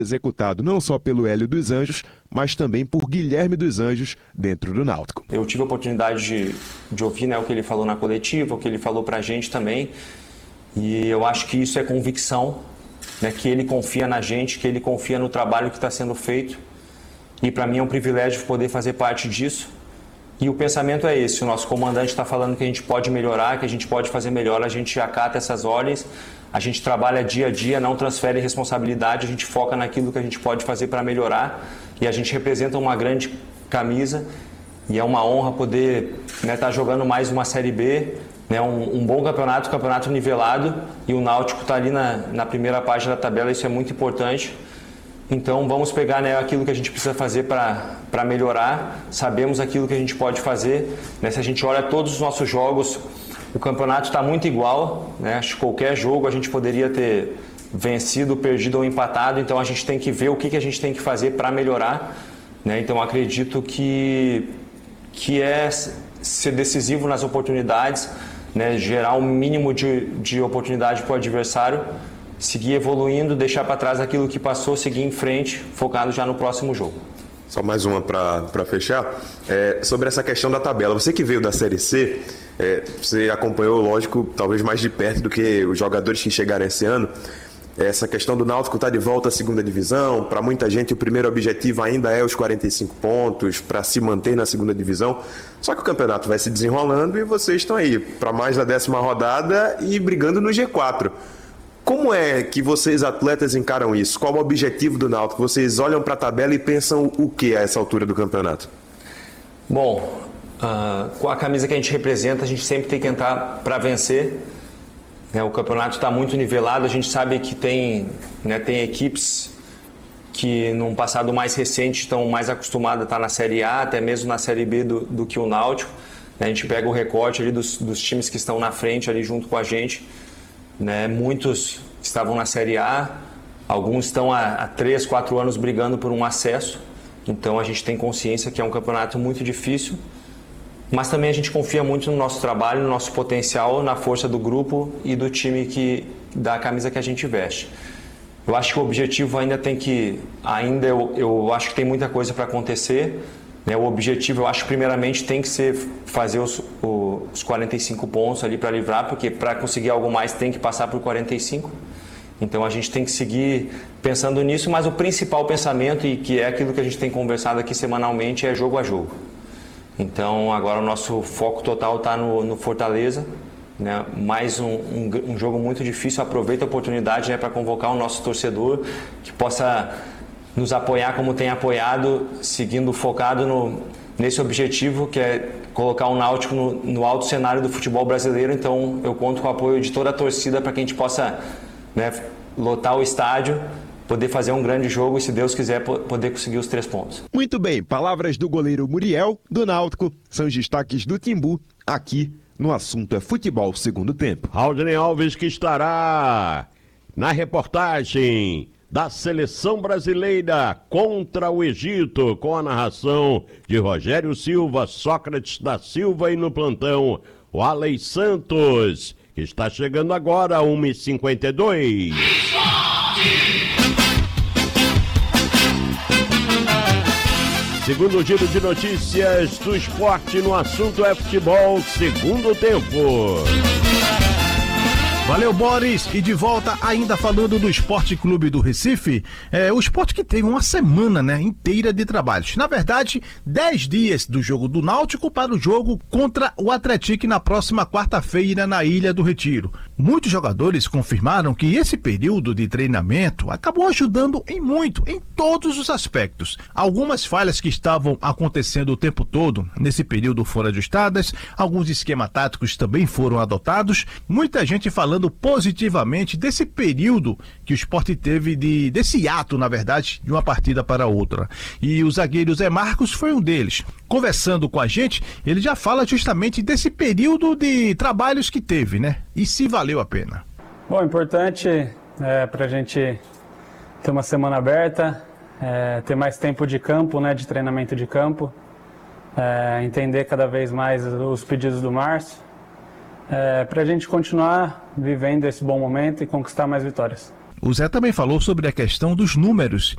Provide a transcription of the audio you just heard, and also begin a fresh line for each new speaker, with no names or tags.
executado não só pelo Hélio dos Anjos, mas também por Guilherme dos Anjos dentro do Náutico.
Eu tive a oportunidade de ouvir, né, o que ele falou na coletiva, o que ele falou pra gente também, e eu acho que isso é convicção, né, que ele confia na gente, que ele confia no trabalho que está sendo feito, e para mim é um privilégio poder fazer parte disso. E o pensamento é esse: o nosso comandante está falando que a gente pode melhorar, que a gente pode fazer melhor, a gente acata essas ordens, a gente trabalha dia a dia, não transfere responsabilidade, a gente foca naquilo que a gente pode fazer para melhorar, e a gente representa uma grande camisa, e é uma honra poder, né, estar jogando mais uma Série B, né, um bom campeonato nivelado, e o Náutico está ali na primeira página da tabela, isso é muito importante. Então vamos pegar, né, aquilo que a gente precisa fazer para melhorar, sabemos aquilo que a gente pode fazer, né? Se a gente olha todos os nossos jogos, o campeonato está muito igual, né? Acho que qualquer jogo a gente poderia ter vencido, perdido ou empatado, então a gente tem que ver o que a gente tem que fazer para melhorar, né? Então acredito que é ser decisivo nas oportunidades, né? Gerar um mínimo de oportunidade para o adversário, seguir evoluindo, deixar para trás aquilo que passou, seguir em frente, focado já no próximo jogo.
Só mais uma para fechar. Sobre essa questão da tabela, você que veio da Série C, você acompanhou, lógico, talvez mais de perto do que os jogadores que chegaram esse ano. Essa questão do Náutico estar de volta à segunda divisão, para muita gente o primeiro objetivo ainda é os 45 pontos, para se manter na segunda divisão. Só que o campeonato vai se desenrolando e vocês estão aí para mais da 10ª rodada e brigando no G4. Como é que vocês, atletas, encaram isso? Qual o objetivo do Náutico? Vocês olham para a tabela e pensam o que a essa altura do campeonato?
Bom, com a camisa que a gente representa, a gente sempre tem que entrar para vencer. O campeonato está muito nivelado, a gente sabe que tem equipes que num passado mais recente estão mais acostumadas a estar na Série A, até mesmo na Série B do que o Náutico. A gente pega o recorte ali dos times que estão na frente ali junto com a gente. Muitos estavam na Série A, alguns estão há 3, 4 anos brigando por um acesso, então a gente tem consciência que é um campeonato muito difícil, mas também a gente confia muito no nosso trabalho, no nosso potencial, na força do grupo e do time da camisa que a gente veste. Eu acho que o objetivo ainda tem que, eu acho que tem muita coisa para acontecer. O objetivo, eu acho, primeiramente tem que ser fazer os 45 pontos ali para livrar, porque para conseguir algo mais tem que passar por 45. Então a gente tem que seguir pensando nisso, mas o principal pensamento, e que é aquilo que a gente tem conversado aqui semanalmente, é jogo a jogo. Então agora o nosso foco total está no Fortaleza, né? Mais um jogo muito difícil. Aproveita a oportunidade, né, para convocar o nosso torcedor que possa nos apoiar como tem apoiado, seguindo focado nesse objetivo, que é colocar o Náutico no alto cenário do futebol brasileiro. Então eu conto com o apoio de toda a torcida para que a gente possa, né, lotar o estádio, poder fazer um grande jogo e, se Deus quiser, poder conseguir os 3 pontos.
Muito bem, palavras do goleiro Muriel, do Náutico, são os destaques do Timbu, aqui no Assunto é Futebol Segundo Tempo.
Raudinei Alves, que estará na reportagem da Seleção Brasileira contra o Egito, com a narração de Rogério Silva, Sócrates da Silva, e no plantão o Alex Santos, que está chegando agora, 1h52. Segundo giro de notícias do esporte no Assunto é Futebol Segundo Tempo.
Valeu, Boris, e de volta ainda falando do Esporte Clube do Recife, o esporte que teve uma semana, né, inteira de trabalhos. Na verdade, 10 dias do jogo do Náutico para o jogo contra o Atlético na próxima quarta-feira na Ilha do Retiro. Muitos jogadores confirmaram que esse período de treinamento acabou ajudando em todos os aspectos. Algumas falhas que estavam acontecendo o tempo todo nesse período foram ajustadas, alguns esquemas táticos também foram adotados, muita gente falando positivamente desse período que o esporte teve, desse ato, na verdade, de uma partida para outra. E o zagueiro Zé Marcos foi um deles. Conversando com a gente, ele já fala justamente desse período de trabalhos que teve, né? E se valeu a pena.
Bom, importante para a gente ter uma semana aberta, ter mais tempo de campo, né, de treinamento de campo, entender cada vez mais os pedidos do Márcio, para a gente continuar vivendo esse bom momento e conquistar mais vitórias.
O Zé também falou sobre a questão dos números